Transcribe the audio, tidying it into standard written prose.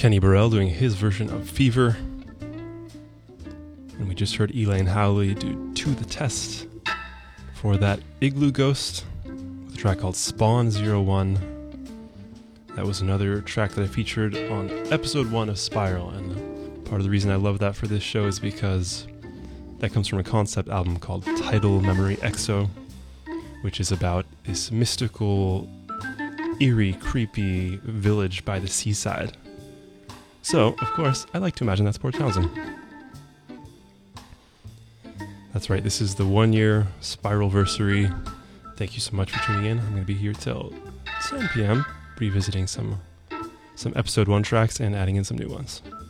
Kenny Burrell doing his version of Fever. And we just heard Elaine Howley do To the Test for that Igloo Ghost with a track called Spawn 01. That was another track that I featured on episode 1 of Spiral, and part of the reason I love that for this show is because that comes from a concept album called Tidal Memory Exo, which is about this mystical, eerie, creepy village by the seaside. So, of course, I like to imagine that's Port Townsend. That's right, this is the 1-year Spiralversary. Thank you so much for tuning in. I'm going to be here till 10 p.m. revisiting some episode 1 tracks and adding in some new ones.